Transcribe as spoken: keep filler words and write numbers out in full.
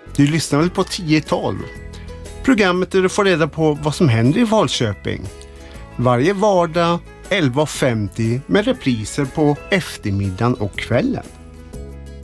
Du lyssnar väl på tio tolv? Programmet där du får reda på vad som händer i Falköping. Varje vardag elva femtio med repriser på eftermiddagen och kvällen.